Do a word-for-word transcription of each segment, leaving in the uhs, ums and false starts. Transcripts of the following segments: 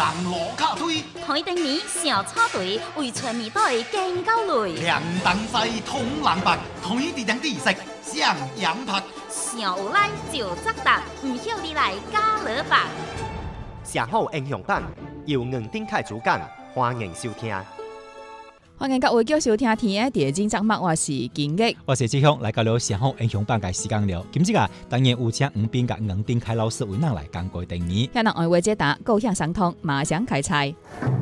人路卡推， 台灯年小草队为全面隊競交累， 亮燈西通人白，台地頂地色上羊拍， 上有來就則達，唔曉你來加勒白。 寫好英雄版，由吳丁凱主講，歡迎收聽。 歡迎各位繼續收聽天嘅第二集目，我是金玉， 我是志雄，來到了寫好英雄版嘅時間了。今日啊，當然有請吳斌甲吳丁凱老師為咱來講過定義。 向人愛話解答，高向相通，馬上開賽。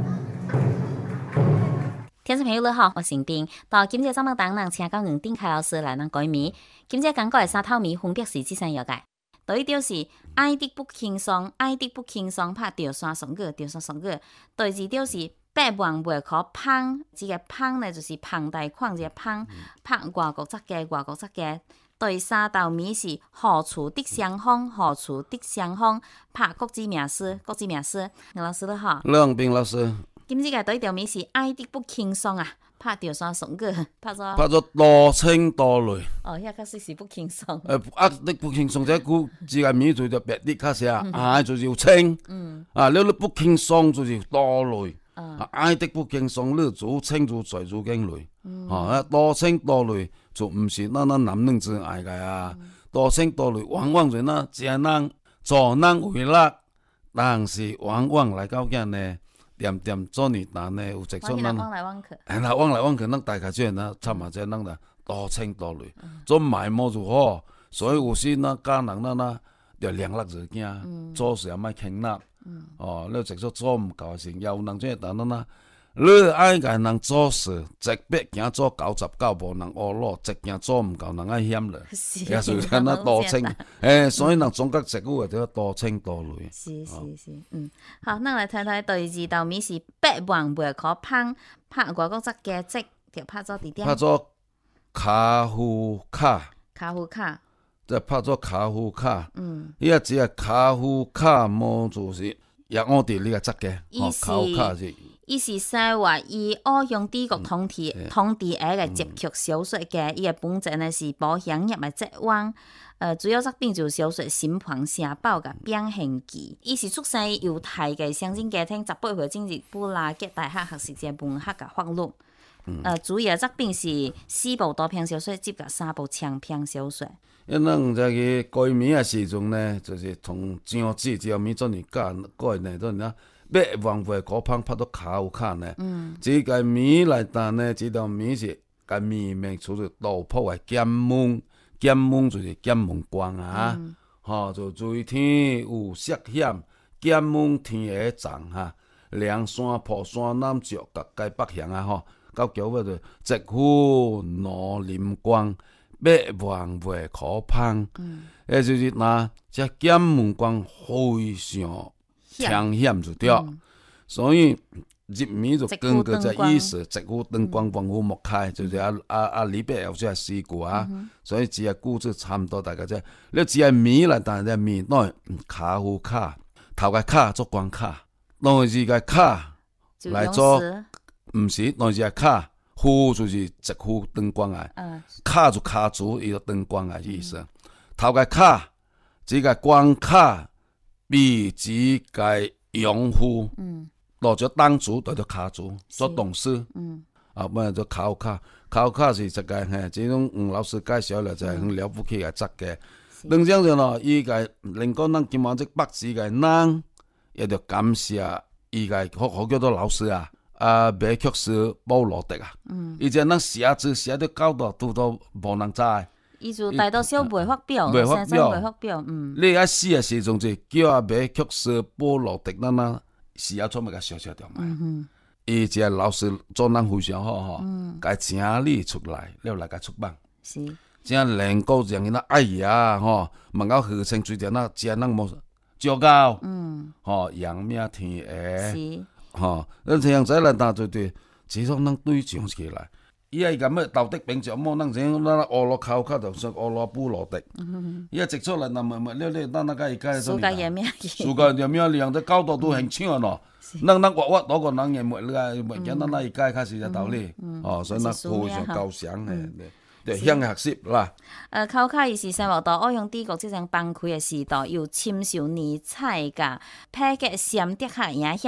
聽眾朋友你好，我是吳斌。到今日節目當中，請到吳丁凱老師來咱改名。今日講過嘅三套名分別是這三樣嘅。第一條是愛的不輕鬆，愛的不輕鬆，拍掉山上個，掉山上個。第二條是百萬不可芳，這個芳呢就是芳大款這個芳，拍外國則嘅，外國則嘅。第三道名是何處的相逢，何處的相逢，拍國之名師，國之名師。吳老師你好， 梁斌老師。 今日嘅第一條名是愛的不輕鬆啊，拍掉山上個，拍咗拍咗多情多淚。 哦，遐確實是不輕鬆。 誒，愛的不輕鬆，這句這個名就叫別的卡些啊，愛就是有情，啊，你你不輕鬆就是多淚。啊，愛的不輕鬆，你做情就在做經淚。啊，多情多淚就唔是咱咱男人之愛嘅啊，多情多淚往往就那只能助人為樂，但是往往來到嘅呢。點點做年蛋呢，有直出咱， 往來往去， 係啦，往來往去，咱大家即係咱參下即係咱啦，多情多淚，做埋冇就好，所以有時咱家人咱啦，要量力而行，做事唔係輕納，哦，你直出做唔夠先，有人即係等咱啦，你愛個人做事，直逼行做九十九無人學咯，直行做唔夠人愛險嘞，也是咁樣多情，誒，所以人總結一句話就多情多淚。 是是是，嗯，好，咱來睇睇第二道名是百萬不可芳，拍外國則嘅即條拍咗啲點？ 拍咗卡夫卡。 卡夫卡。 即係拍咗卡夫卡。 嗯。 依家只係卡夫卡冇做事，有我哋呢個質嘅。哦，卡夫卡是。 伊是說話以歐陽帝國統治統治誒個結局小說嘅，伊個本質呢是保險業嘅職王。呃，主要作品就小說《新房城堡》嘅變形記。伊是出生猶太嘅鄉鎮家庭，十八歲進入布拉格大學學習嘅文學嘅法律。呃，主要作品是四部短篇小說，接近三部長篇小說。 因為在個改名嘅時陣呢，就是從張子這名做年改改呢，做呢。百萬不可芳拍到卡夫卡呢？嗯，這個名來但呢，這條名是個名名出自道破嘅劍門，劍門就是劍門關啊，吼、嗯，就隨天有涉險，劍門天下長哈，梁山破山南石各界北鄉啊，吼，到叫嗰度直呼羅林關，百萬不可芳，嗯，誒就是嗱，這劍門關非常。搶險就對，嗯、所以入面就根據這意思，直呼燈光光乎莫開，就是阿阿阿李白有隻詩句啊，嗯、所以只係故事差唔多，大家啫。你只係名嚟，但係名內卡夫卡，頭個卡做關卡，內字個卡嚟做，唔是內字個卡，呼就是直呼燈光啊，嗯、卡就卡住一個燈光嘅意思，頭個、嗯、卡，這個關卡。比自己養護，落咗單主，落咗卡主做董事，嗯、啊，唔係做考卡，考卡是一個係，這種吳老師介紹了就係很了不起嘅質嘅。另一樣咯，依個另講咱今晚即北市嘅人，也要感謝依個好好叫做老師啊，啊，美曲師保羅迪啊，以前咱寫字寫得搞到都都無人知。 伊就大多數未發表， 未發表， 未發表，嗯。 你喺寫嘅時陣就叫阿美曲師保羅迪咱啦，寫出咪個小小條嘛。伊只係老師做人非常好吼，佢請你出來，了來個出版。是。請兩個人嘅那哎呀吼，問到學生最點那只人冇教教，嗯，吼揚名天下，是，吼，你這樣子來打對對，始終能對上起來。伊係咁嘅道德並著冇能整，咱俄羅考卡就算俄羅布羅迪。伊係直出嚟，那咪咪你你咱那個而家做咩？暑假有咩量？啲高度都很搶咯。咱咱畫畫嗰個人嘅冇呢個冇見咱那而家開始就道理。哦，所以咱非常高尚嘅，就向學習啦。 誒，考卡伊是生活到歐陽帝國即種崩潰嘅時代，由深受尼采嘅批嘅閃電客影響。